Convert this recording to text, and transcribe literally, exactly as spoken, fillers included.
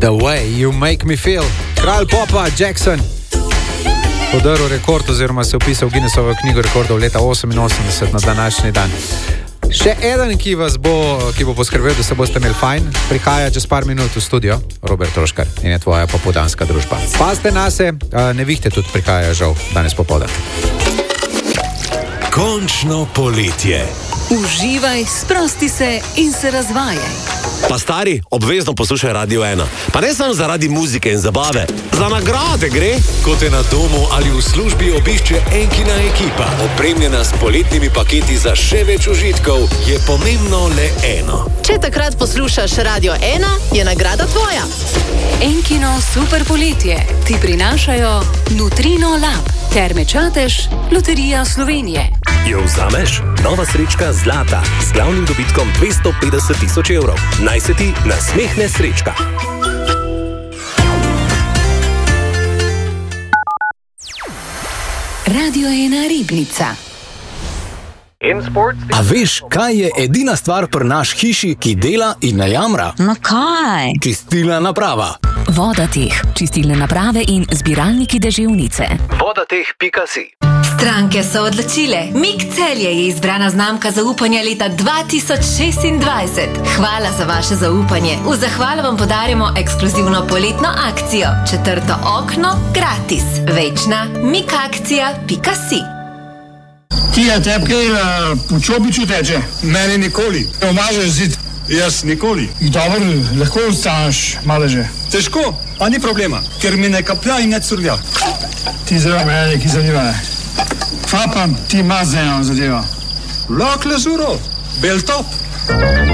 The Way You Make Me Feel. Kralj popa Jackson podaril rekord oziroma se upisal v Guinnessovo knjigo rekordov leta oseminosemdeset na današnji dan. Še eden, ki vas bo, ki bo poskrbel, da se boste imeli fajn, prihaja čez par minut v studio, Robert Troškar in je tvoja popoldanska družba. Pazite nase, nevihte tudi prihaja žal danes popoldan. Končno poletje. Uživaj, sprosti se in se razvajaj. Pa stari, obvezno poslušaj Radio ena. Pa ne samo zaradi muzike in zabave, za nagrade gre. Ko te na domu ali v službi obišče Enkina ekipa, opremljena s poletnimi paketi za še več užitkov, je pomembno le eno. Če takrat poslušaš Radio ena, je nagrada tvoja. Enkino super poletje ti prinašajo Nutrino Lab, Terme Čatež, Loterija Slovenije. Jo vzameš? Nova srečka Zlata z glavnim dobitkom dvesto petdeset tisoč evrov. Naj se ti nasmehne srečka. Radio ena Ribnica. A veš, kaj je edina stvar pri naš hiši, ki dela in ne jamra? No kaj? Čistilna naprava. Vodateh, čistilne naprave in zbiralniki deževnice. Vodateh pika si. Stranke so odločile. Mik Celje je izbrana znamka zaupanja leta dva tisoč šestindvajset. Hvala za vaše zaupanje. V zahvalo vam podarjamo ekskluzivno poletno akcijo. Četrto okno gratis. Večna mikakcija pika si. Tija, tebi kaj uh, po čopiču teče? Meni nikoli. Omažeš zid? Jaz nikoli. Dobro, lahko ostaneš maleže. Težko, a ni problema, ker mi ne kaplja in ne curlja. Ti zelo mene neki zanima. Fapam, ti mazeno zadeva. Lak lezuro, bel top.